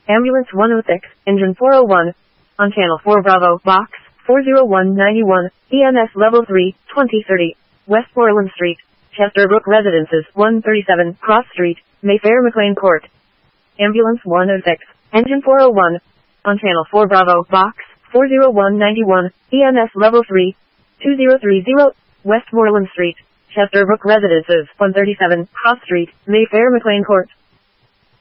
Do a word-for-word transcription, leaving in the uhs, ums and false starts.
Ambulance one oh six, Engine four oh one. On Channel four Bravo, Box four oh one ninety-one, E M S Level three, twenty thirty, Westmoreland Street, Chesterbrook Residences, one thirty-seven, Cross Street, Mayfair McLean Court. Ambulance one oh six, Engine four oh one. On Channel four Bravo, Box four oh one ninety-one, E M S Level three, two thousand thirty, Westmoreland Street, Chesterbrook Residences, one thirty-seven, Cross Street, Mayfair McLean Court.